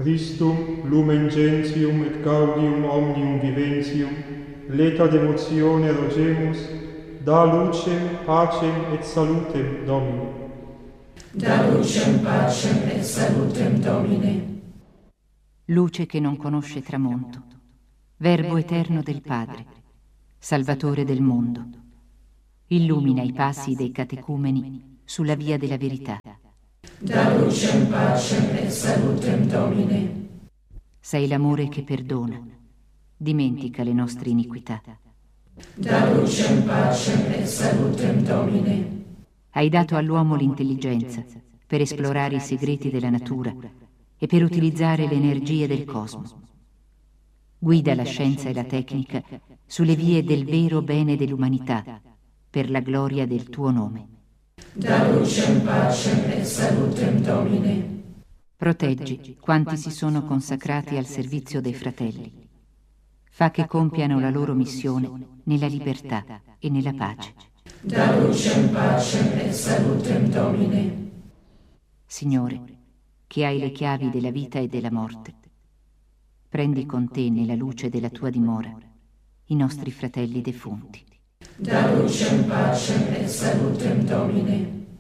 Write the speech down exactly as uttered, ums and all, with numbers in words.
Christum, lumen gentium et gaudium omnium viventium, leta devotione rogemus, da lucem, pacem et salutem, Domine. Da lucem, pacem et salutem, Domine. Luce che non conosce tramonto, Verbo eterno del Padre, Salvatore del mondo, illumina i passi dei catecumeni sulla via della verità. Da lucem, pacem et salutem, Domine. Sei l'amore che perdona, dimentica le nostre iniquità. Da lucem, pacem et salutem, Domine. Hai dato all'uomo l'intelligenza per esplorare i segreti della natura e per utilizzare le energie del cosmo. Guida la scienza e la tecnica sulle vie del vero bene dell'umanità, per la gloria del tuo nome. Da lucem, pacem et salutem, Domine. Proteggi quanti si sono consacrati al servizio dei fratelli. Fa che compiano la loro missione nella libertà e nella pace. Da lucem, pacem et salutem, Domine. Signore, che hai le chiavi della vita e della morte, prendi con te nella luce della tua dimora i nostri fratelli defunti. Da lucem, pacem et salutem, Domine.